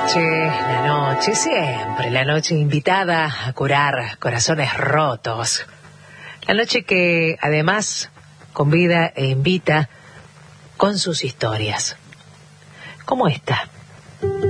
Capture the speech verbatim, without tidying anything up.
noche, la noche, siempre la noche invitada a curar corazones rotos. La noche que además convida e invita con sus historias. Como esta.